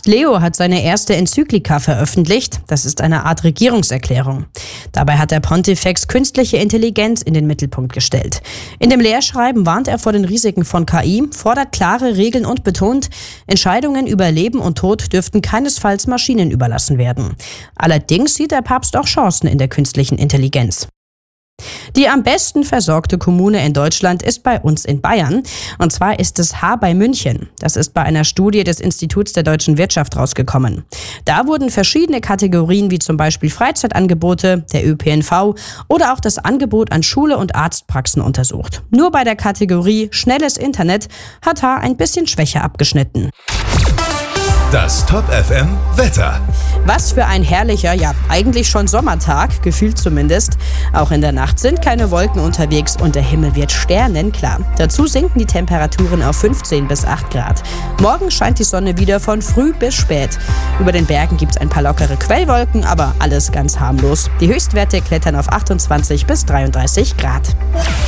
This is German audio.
Leo hat seine erste Enzyklika veröffentlicht. Das ist eine Art Regierungserklärung. Dabei hat der Pontifex künstliche Intelligenz in den Mittelpunkt gestellt. In dem Lehrschreiben warnt er vor den Risiken von KI, fordert klare Regeln und betont, Entscheidungen über Leben und Tod dürften keinesfalls Maschinen überlassen werden. Allerdings sieht der Papst auch Chancen in der künstlichen Intelligenz. Die am besten versorgte Kommune in Deutschland ist bei uns in Bayern. Und zwar ist es Haar bei München. Das ist bei einer Studie des Instituts der deutschen Wirtschaft rausgekommen. Da wurden verschiedene Kategorien wie zum Beispiel Freizeitangebote, der ÖPNV oder auch das Angebot an Schule- und Arztpraxen untersucht. Nur bei der Kategorie schnelles Internet hat Haar ein bisschen schwächer abgeschnitten. Das Top FM Wetter. Was für ein herrlicher, ja eigentlich schon Sommertag, gefühlt zumindest. Auch in der Nacht sind keine Wolken unterwegs und der Himmel wird sternenklar. Dazu sinken die Temperaturen auf 15 bis 8 Grad. Morgen scheint die Sonne wieder von früh bis spät. Über den Bergen gibt es ein paar lockere Quellwolken, aber alles ganz harmlos. Die Höchstwerte klettern auf 28 bis 33 Grad.